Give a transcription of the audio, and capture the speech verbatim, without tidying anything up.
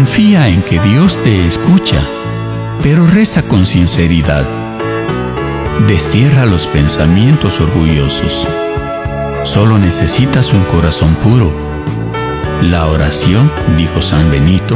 Confía en que Dios te escucha, pero reza con sinceridad. Destierra los pensamientos orgullosos. Solo necesitas un corazón puro. La oración, dijo San Benito,